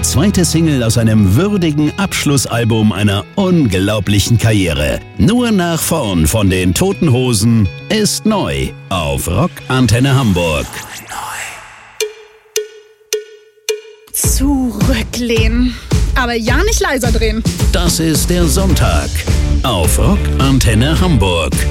ihre zweite Single aus einem würdigen Abschlussalbum einer unglaublichen Karriere. Nur nach vorn von den Toten Hosen ist neu auf Rock Antenne Hamburg. Zurücklehnen. Aber ja nicht leiser drehen. Das ist der Sonntag auf Rock Antenne Hamburg.